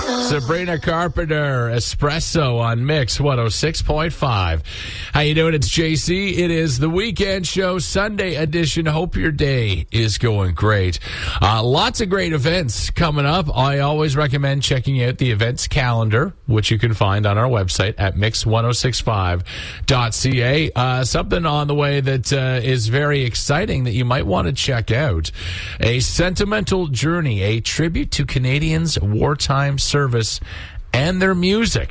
Sabrina Carpenter, Espresso on Mix 106.5. How you doing? It's JC. It is the weekend show, Sunday edition. Hope your day is going great. Lots of great events coming up. I always recommend checking out the events calendar, which you can find on our website at mix1065.ca. Something on the way that is very exciting that you might want to check out. A Sentimental Journey, a tribute to Canadians' wartime service and their music.